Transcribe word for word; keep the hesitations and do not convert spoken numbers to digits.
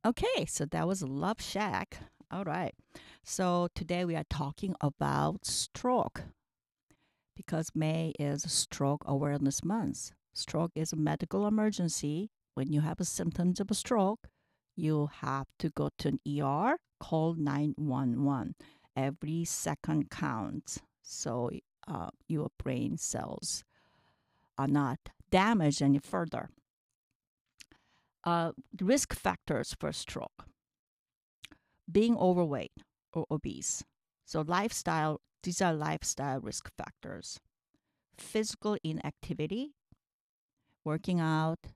Okay, so that was Love Shack. All right. So today we are talking about stroke because May is Stroke Awareness Month. Stroke is a medical emergency. When you have symptoms of a stroke, you have to go to an E R, call nine one one. Every second counts. So uh, your brain cells are not damaged any further. Uh, risk factors for stroke: being overweight or obese. So, lifestyle, these are lifestyle risk factors. Physical inactivity, working out,